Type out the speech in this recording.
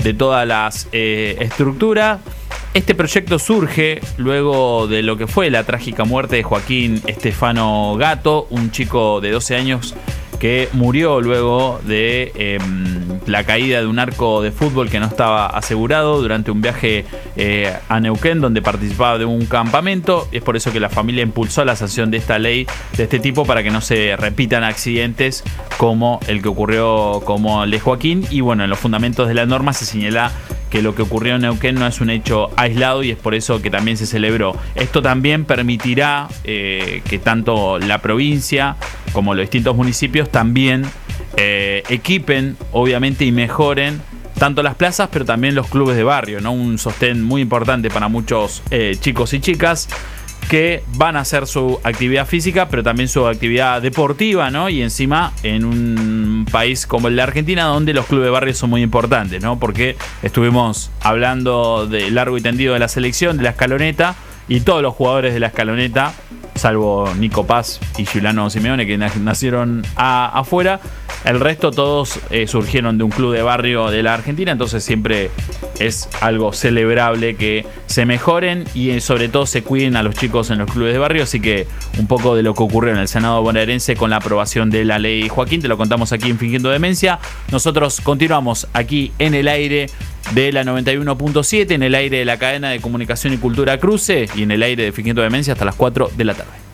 de todas las estructuras. Este proyecto surge luego de lo que fue la trágica muerte de Joaquín Estefano Gatto, un chico de 12 años que murió luego de la caída de un arco de fútbol que no estaba asegurado durante un viaje a Neuquén, donde participaba de un campamento. Es por eso que la familia impulsó la sanción de esta ley de este tipo, para que no se repitan accidentes como el que ocurrió como el de Joaquín. Y bueno, en los fundamentos de la norma se señala que lo que ocurrió en Neuquén no es un hecho aislado, y es por eso que también se celebró. Esto también permitirá que tanto la provincia como los distintos municipios también equipen, obviamente, y mejoren tanto las plazas, pero también los clubes de barrio, ¿no? Un sostén muy importante para muchos chicos y chicas que van a hacer su actividad física, pero también su actividad deportiva, ¿no? Y encima en un país como el de Argentina, donde los clubes de barrio son muy importantes, ¿no? Porque estuvimos hablando de largo y tendido de la selección, de la Escaloneta, y todos los jugadores de la Escaloneta, salvo Nico Paz y Giuliano Simeone, que nacieron afuera, el resto todos surgieron de un club de barrio de la Argentina. Entonces siempre es algo celebrable que se mejoren y sobre todo se cuiden a los chicos en los clubes de barrio. Así que un poco de lo que ocurrió en el Senado bonaerense con la aprobación de la ley Joaquín, te lo contamos aquí en Fingiendo Demencia. Nosotros continuamos aquí en el aire de la 91.7, en el aire de la cadena de comunicación y cultura Cruce, y en el aire de Fingiendo Demencia hasta las 4 de la tarde.